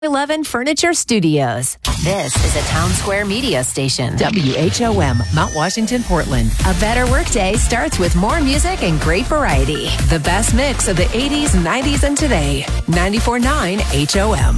11 Furniture Studios. This is a Town Square media station. WHOM, Mount Washington, Portland. A better workday starts with more music and great variety. The best mix of the 80s, 90s, and today. 94.9 HOM.